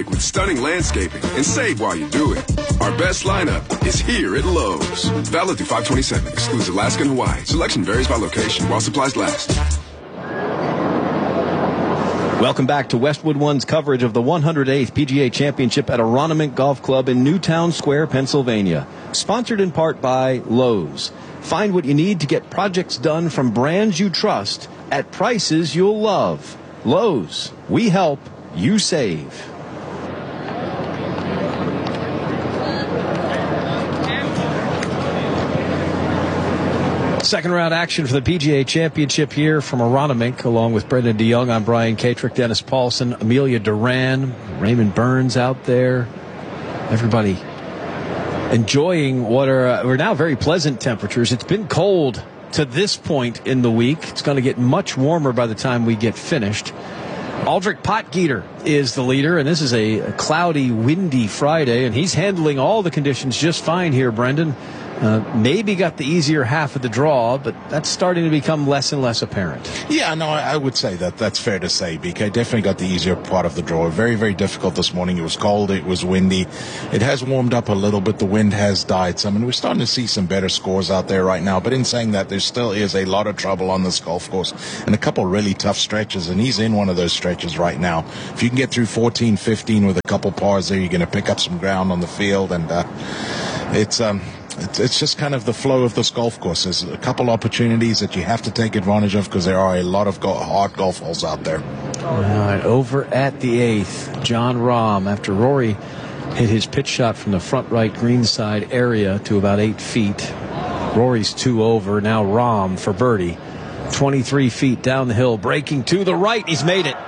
with stunning landscaping and save while you do it. Our best lineup is here at Lowe's. Valid through 5/27. Excludes Alaska and Hawaii. Selection varies by location while supplies last. Welcome back to Westwood One's coverage of the 108th PGA Championship at Aronimink Golf Club in Newtown Square, Pennsylvania. Sponsored in part by Lowe's. Find what you need to get projects done from brands you trust at prices you'll love. Lowe's. We help. You save. Second round action for the PGA Championship here from Aronimink, along with Brendan DeYoung. I'm Brian Katrick, Dennis Paulson, Amelia Duran, Raymond Burns out there. Everybody enjoying what are now very pleasant temperatures. It's been cold to this point in the week. It's going to get much warmer by the time we get finished. Aldrich Potgieter is the leader, and this is a cloudy, windy Friday, and he's handling all the conditions just fine here, Brendan. Maybe got the easier half of the draw, but that's starting to become less and less apparent. Yeah, no, I would say that's fair to say. BK definitely got the easier part of the draw. Very, very difficult this morning. It was cold. It was windy. It has warmed up a little bit. The wind has died some, and we're starting to see some better scores out there right now. But in saying that, there still is a lot of trouble on this golf course and a couple really tough stretches, and he's in one of those stretches right now. If you can get through 14, 15 with a couple pars there, you're going to pick up some ground on the field, and It's just kind of the flow of this golf course. There's a couple opportunities that you have to take advantage of because there are a lot of hard golf holes out there. All right, over at the 8th, Jon Rahm, after Rory hit his pitch shot from the front right greenside area to about 8 feet. Rory's 2 over. Now Rahm for birdie. 23 feet down the hill, breaking to the right. He's made it.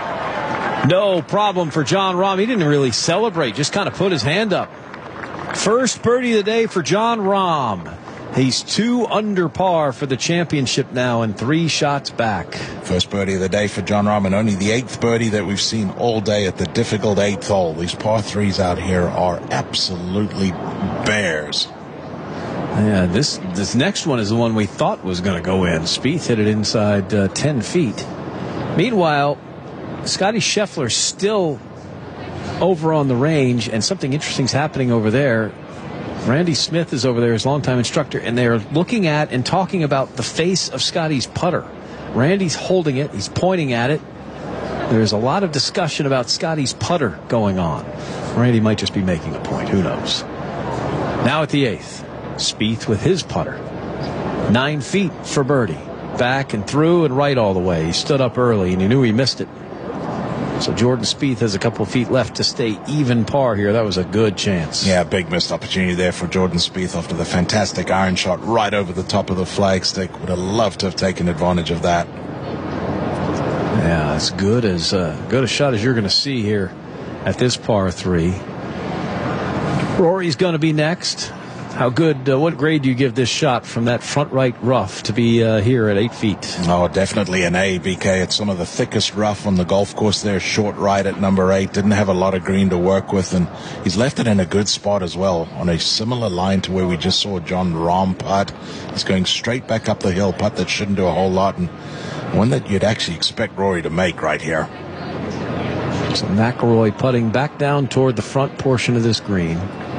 No problem for Jon Rahm. He didn't really celebrate, just kind of put his hand up. First birdie of the day for Jon Rahm. He's 2 under par for the championship now and 3 shots back. First birdie of the day for Jon Rahm, and only the 8th birdie that we've seen all day at the difficult 8th hole. These par 3s out here are absolutely bears. Yeah, this next one is the one we thought was going to go in. Spieth hit it inside 10 feet. Meanwhile, Scotty Scheffler still over on the range, and something interesting's happening over there. Randy Smith is over there, his longtime instructor, and they're looking at and talking about the face of Scotty's putter. Randy's holding it. He's pointing at it. There's a lot of discussion about Scotty's putter going on. Randy might just be making a point. Who knows? Now at the 8th, Spieth with his putter. 9 feet for birdie. Back and through and right all the way. He stood up early, and he knew he missed it. So Jordan Spieth has a couple of feet left to stay even par here. That was a good chance. Yeah, big missed opportunity there for Jordan Spieth after the fantastic iron shot right over the top of the flagstick. Would have loved to have taken advantage of that. Yeah, as good a shot as you're going to see here at this par 3. Rory's going to be next. How good, what grade do you give this shot from that front right rough to be here at 8 feet? Oh, definitely an A, BK. It's some of the thickest rough on the golf course there. Short right at number 8. Didn't have a lot of green to work with, and he's left it in a good spot as well, on a similar line to where we just saw Jon Rahm putt. He's going straight back up the hill, putt that shouldn't do a whole lot, and one that you'd actually expect Rory to make right here. So McIlroy putting back down toward the front portion of this green.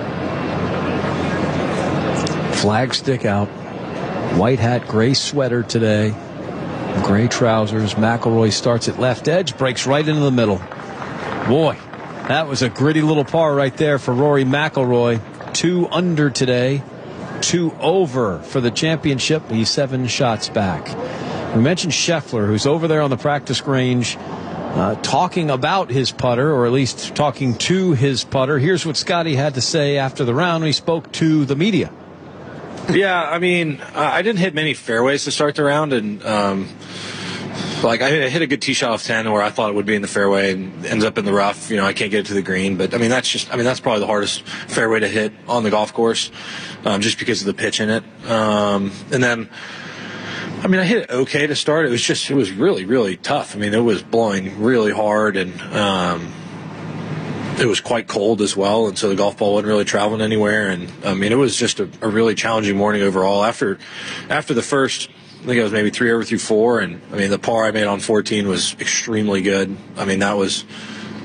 Flag stick out. White hat, gray sweater today. Gray trousers. McIlroy starts at left edge, breaks right into the middle. Boy, that was a gritty little par right there for Rory McIlroy. 2 under today. 2 over for the championship. He's 7 shots back. We mentioned Scheffler, who's over there on the practice range talking about his putter, or at least talking to his putter. Here's what Scotty had to say after the round when he spoke to the media. Yeah, I mean, I didn't hit many fairways to start the round, and I hit a good tee shot off 10 where I thought it would be in the fairway and ends up in the rough. You know, I can't get it to the green, but that's probably the hardest fairway to hit on the golf course, just because of the pitch in it. And then, I hit it okay to start. It was really, really tough. It was blowing really hard, and it was quite cold as well, and so the golf ball wasn't really traveling anywhere. And it was just a really challenging morning overall. After the first, I think it was maybe 3 over through 4, and the par I made on 14 was extremely good. That was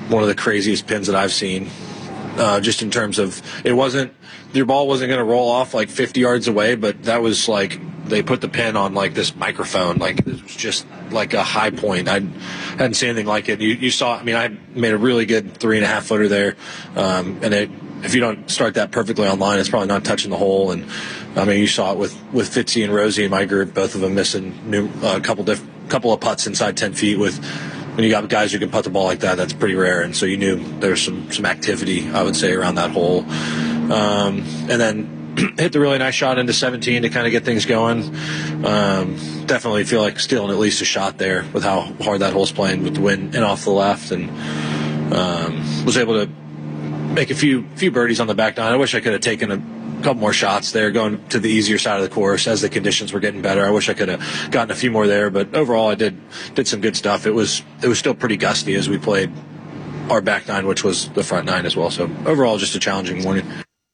one of the craziest pins that I've seen. Just in terms of, your ball wasn't going to roll off like 50 yards away, but that was like, they put the pin on like this microphone. Like, it was just like a high point. I hadn't seen anything like it. You saw, I mean, I made a really good 3.5 footer there. If you don't start that perfectly online, it's probably not touching the hole. And I mean, you saw it with Fitzy and Rosie in my group, both of them missing a couple of putts inside 10 feet. When you got guys who can putt the ball like that, that's pretty rare. And so you knew there was some activity, I would say, around that hole. And then hit the really nice shot into 17 to kind of get things going. Definitely feel like stealing at least a shot there with how hard that hole's playing with the wind in off the left, and was able to make a few birdies on the back nine. I wish I could have taken a couple more shots there going to the easier side of the course as the conditions were getting better. I wish I could have gotten a few more there, but overall I did some good stuff. It was still pretty gusty as we played our back nine, which was the front nine as well. So overall, just a challenging morning.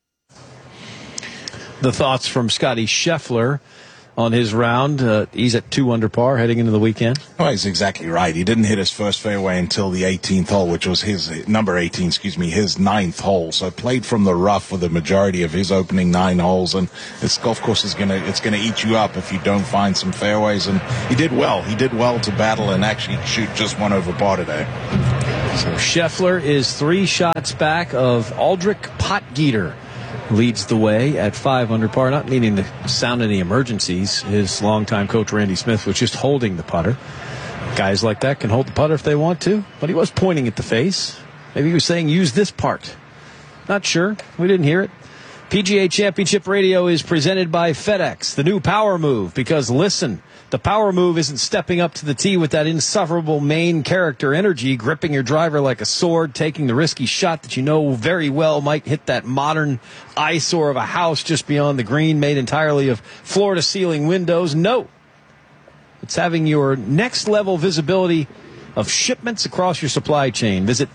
The thoughts from Scotty Scheffler on his round. He's at 2 under par heading into the weekend. Oh, he's exactly right. He didn't hit his first fairway until the 18th hole, which was his number 18, his 9th hole. So played from the rough for the majority of his opening 9 holes. And this golf course is gonna eat you up if you don't find some fairways. And he did well. He did well to battle and actually shoot just 1 over par today. So Scheffler is 3 shots back of Aldrich Potgieter. Leads the way at 5 under par, not meaning to sound any emergencies. His longtime coach, Randy Smith, was just holding the putter. Guys like that can hold the putter if they want to, but he was pointing at the face. Maybe he was saying, use this part. Not sure. We didn't hear it. PGA Championship Radio is presented by FedEx, the new Power Move, because listen, the Power Move isn't stepping up to the tee with that insufferable main character energy, gripping your driver like a sword, taking the risky shot that you know very well might hit that modern eyesore of a house just beyond the green made entirely of floor-to-ceiling windows. No. It's having your next-level visibility of shipments across your supply chain. Visit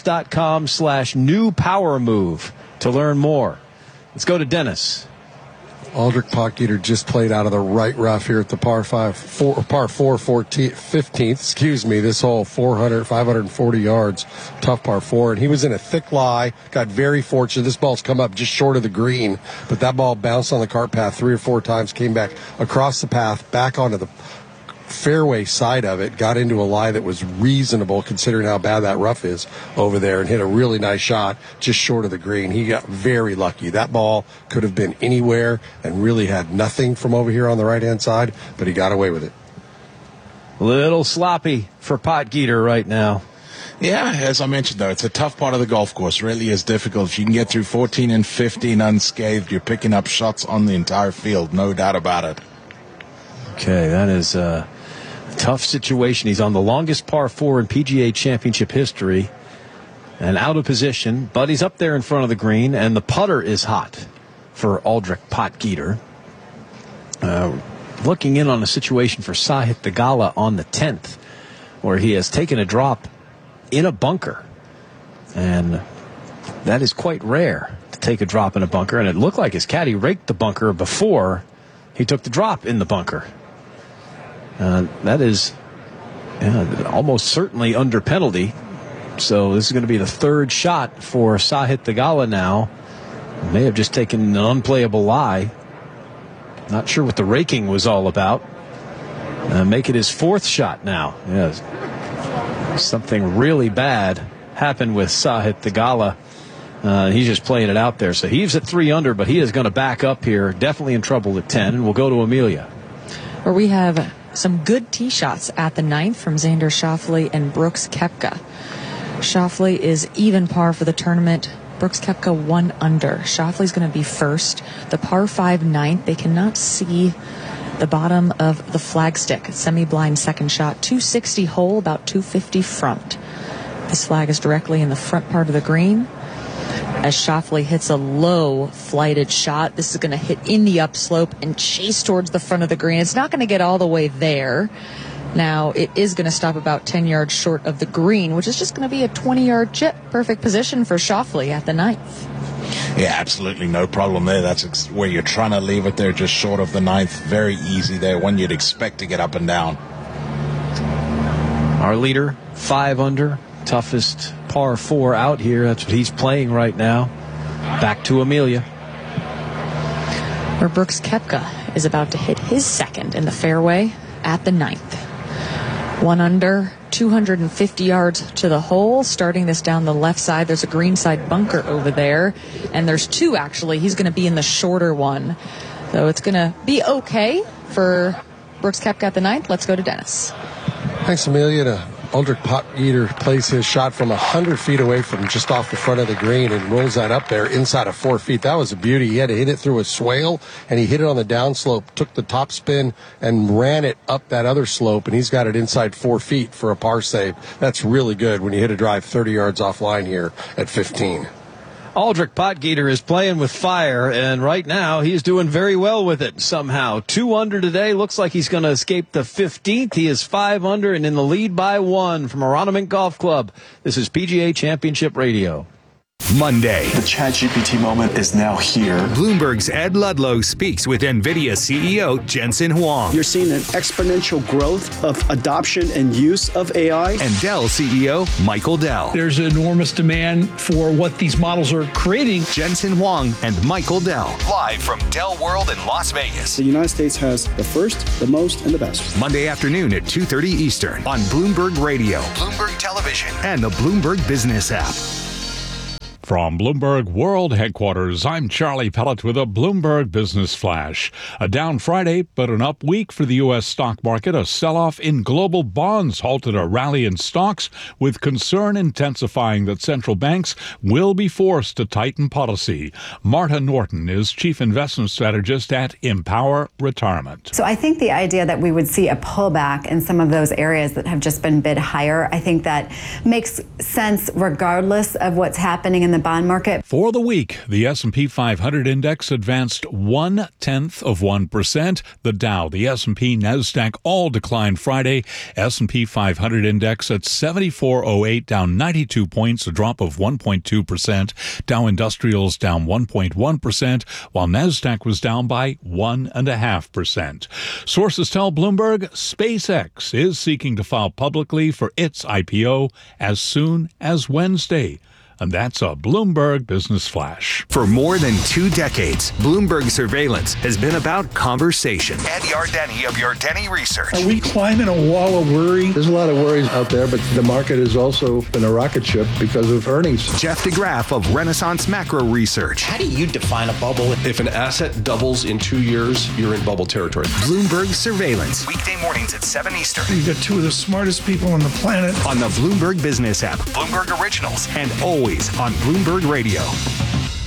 FedEx.com/newpowermove to learn more. Let's go to Dennis. Aldrich Potgieter just played out of the right rough here at the par 4, 15th, this hole, 540 yards, tough par 4, and he was in a thick lie, got very fortunate. This ball's come up just short of the green, but that ball bounced on the cart path 3 or 4 times, came back across the path, back onto the fairway side of it, got into a lie that was reasonable considering how bad that rough is over there, and hit a really nice shot just short of the green. He got very lucky. That ball could have been anywhere and really had nothing from over here on the right-hand side, but he got away with it. Little sloppy for Potgieter right now. Yeah, as I mentioned, though, it's a tough part of the golf course. It really is difficult. If you can get through 14 and 15 unscathed, you're picking up shots on the entire field, no doubt about it. Okay, that is a tough situation. He's on the longest par 4 in PGA Championship history and out of position, but he's up there in front of the green, and the putter is hot for Aldrich Potgieter. Looking in on a situation for Sahith Theegala on the 10th, where he has taken a drop in a bunker, and that is quite rare to take a drop in a bunker, and it looked like his caddy raked the bunker before he took the drop in the bunker. That is almost certainly under penalty. So this is going to be the 3rd shot for Sahith Theegala now. May have just taken an unplayable lie. Not sure what the raking was all about. Make it his 4th shot now. Yes. Something really bad happened with Sahith Theegala. He's just playing it out there. So he's at 3 under, but he is going to back up here. Definitely in trouble at 10. And we'll go to Amelia, where we have some good tee shots at the 9th from Xander Schauffele and Brooks Koepka. Schauffele is even par for the tournament. Brooks Koepka 1 under. Schauffele's going to be first. The par 5 9th, they cannot see the bottom of the flagstick. Semi-blind second shot, 260 hole, about 250 front. This flag is directly in the front part of the green. As Schauffele hits a low flighted shot, this is going to hit in the upslope and chase towards the front of the green. It's not going to get all the way there. Now, it is going to stop about 10 yards short of the green, which is just going to be a 20-yard chip. Perfect position for Schauffele at the 9th. Yeah, absolutely no problem there. That's where you're trying to leave it there, just short of the 9th. Very easy there, one you'd expect to get up and down. Our leader, 5 under. Toughest par 4 out here. That's what he's playing right now. Back to Amelia. Where Brooks Koepka is about to hit his second in the fairway at the 9th. 1 under, 250 yards to the hole. Starting this down the left side, there's a greenside bunker over there. And there's 2, actually. He's going to be in the shorter one. So it's going to be okay for Brooks Koepka at the 9th. Let's go to Dennis. Thanks, Amelia. Aldrich Potgieter plays his shot from 100 feet away from just off the front of the green and rolls that up there inside of 4 feet. That was a beauty. He had to hit it through a swale, and he hit it on the downslope, took the top spin, and ran it up that other slope, and he's got it inside 4 feet for a par save. That's really good when you hit a drive 30 yards offline here at 15. Aldrich Potgieter is playing with fire, and right now he's doing very well with it somehow. 2 under today. Looks like he's going to escape the 15th. He is 5 under and in the lead by 1 from Aronimink Golf Club. This is PGA Championship Radio. Monday. The ChatGPT moment is now here. Bloomberg's Ed Ludlow speaks with NVIDIA CEO Jensen Huang. You're seeing an exponential growth of adoption and use of AI. And Dell CEO Michael Dell. There's enormous demand for what these models are creating. Jensen Huang and Michael Dell. Live from Dell World in Las Vegas. The United States has the first, the most, and the best. Monday afternoon at 2:30 Eastern on Bloomberg Radio, Bloomberg Television, and the Bloomberg Business app. From Bloomberg World Headquarters, I'm Charlie Pellet with a Bloomberg Business Flash. A down Friday, but an up week for the U.S. stock market. A sell-off in global bonds halted a rally in stocks, with concern intensifying that central banks will be forced to tighten policy. Marta Norton is Chief Investment Strategist at Empower Retirement. So I think the idea that we would see a pullback in some of those areas that have just been bid higher, I think that makes sense regardless of what's happening in the bond market. For the week, the S&P 500 index advanced 0.1%. The Dow, the S&P, NASDAQ all declined Friday. S&P 500 index at 7408, down 92 points, a drop of 1.2%. Dow Industrials down 1.1%, while NASDAQ was down by 1.5%. Sources tell Bloomberg SpaceX is seeking to file publicly for its IPO as soon as Wednesday. And that's a Bloomberg Business Flash. For more than 2 decades, Bloomberg Surveillance has been about conversation. Ed Yardeni of Yardeni Research. Are we climbing a wall of worry? There's a lot of worries out there, but the market has also been a rocket ship because of earnings. Jeff DeGraff of Renaissance Macro Research. How do you define a bubble? If an asset doubles in 2 years, you're in bubble territory. Bloomberg Surveillance. Weekday mornings at 7 Eastern. You've got 2 of the smartest people on the planet. On the Bloomberg Business app, Bloomberg Originals, and always on Bloomberg Radio.